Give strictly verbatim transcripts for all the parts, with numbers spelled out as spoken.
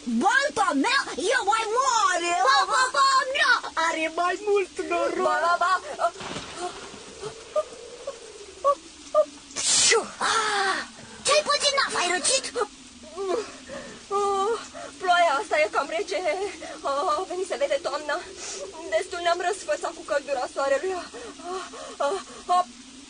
balta mea e mai mare. Ba, ba, ba, mea are mai mult noroc. Ba, ba, ba. Ce-ai pățit, Naf? Ai răcit? Oh, ploaia asta e cam rece. Oh, a venit să vede toamna. Destul ne-am răsfățat cu căldura soarelui. Oh, oh, oh.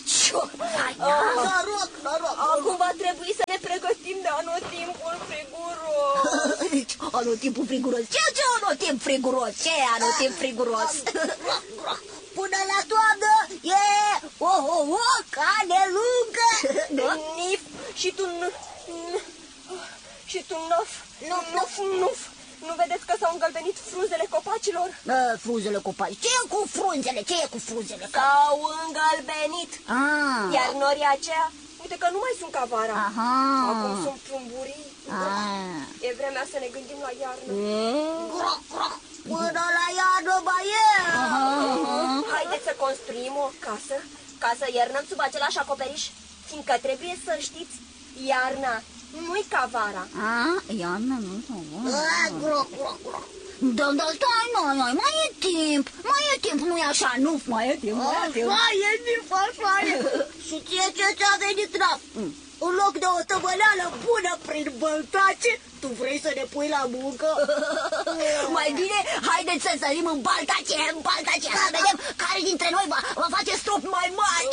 Noroc, noroc. Acum va trebui să ne pregătim de anotimpul friguros. Anotimpul friguros? Ce ce anotimp friguros? Ce e anotimp friguros? Până la toamnă e o, o, o cale lungă. Nif și tu și tu nuf, nuf, nuf, nuf. Nu vedeți că s-au îngălbenit frunzele copacilor? A, frunzele copaci. Ce e cu frunzele? Ce e cu frunzele? S-au îngălbenit. Ah. Iar norii aceia, uite că nu mai sunt ca vara. Aha. Acum sunt plumburii. Ah. E vremea să ne gândim la iarnă. Mm. Groc, groc. Până la iarnă mai e. Aha. Haideți să construim o casă ca să iernăm sub același acoperiș, fiindcă trebuie să știți, iarna nu-i ca vara. Ah, iarna nu-i ca vara. Groc, groc, groc. Da, da, stai, noi, noi, mai e timp, mai e timp, nu-i așa, nu, mai e timp, mai e timp. Mai e timp, așa e. Și ție ce ți-a venit, Naf? Mm. În loc de o tăvăleală bună prin băltace, tu vrei să ne pui la muncă? Mai bine, haideți să sărim în baltace, în baltace, să vedem care dintre noi va, va face strop mai mari.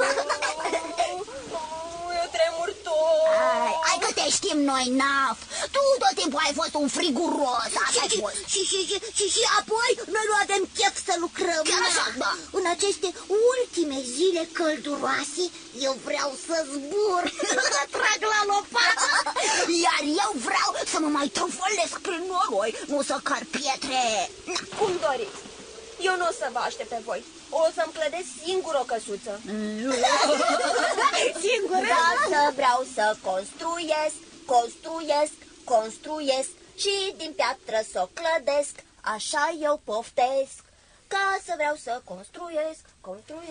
Eu tremur tot. Ai, ai că te știm noi, Naf. Tu tot timpul ai fost un friguros. Așa ai fost. Și, și, și, și, și apoi noi nu avem chef să lucrăm. Chiar așa, da. În aceste ultime zile călduroase, eu vreau să zbur, să trag la lopată. Iar eu vreau să mă mai trufălesc prin noroi, nu să car pietre. Cum doriți. Eu nu o să vă aștept pe voi. O să-mi clădesc singur o căsuță. Singur? Să vreau să construiesc, construiesc, construiesc și din piatră să o clădesc. Așa eu poftesc. Ca să vreau să construiesc, construiesc.